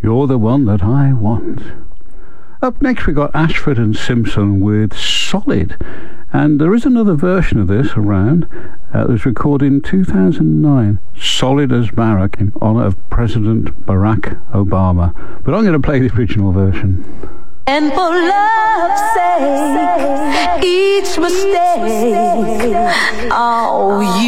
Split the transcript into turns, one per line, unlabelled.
You're the one that I want. Up next we got Ashford and Simpson with Solid. And there is another version of this around that was recorded in 2009. Solid as Barack in honour of President Barack Obama. But I'm going to play the original version.
And for love's sake, each mistake, oh, you